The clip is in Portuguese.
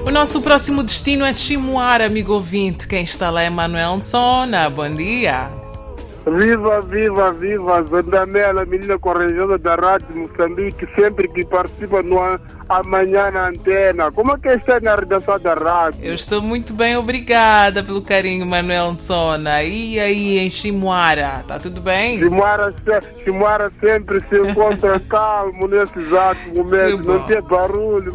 O nosso próximo destino é Chimoara, amigo ouvinte. Quem está lá é Manuel Nsona. Bom dia. Viva, viva, viva, Zandamela, menina corajosa da Rádio Moçambique, sempre que participa no Amanhã na Antena. Como é que está na redação da rádio? Eu estou muito bem, obrigada pelo carinho, Manuel Nsona. E aí, em Chimoara, está tudo bem? Chimoara sempre se encontra calmo nesse exato momento, não tem barulho.